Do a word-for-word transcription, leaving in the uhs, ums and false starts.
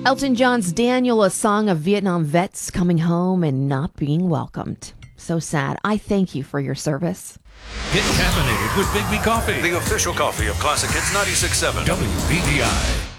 Elton John's Daniel, a song of Vietnam vets coming home and not being welcomed. So sad. I thank you for your service. Get caffeinated with Big B Coffee, The official coffee of Classic Hits ninety-six point seven. W B D I.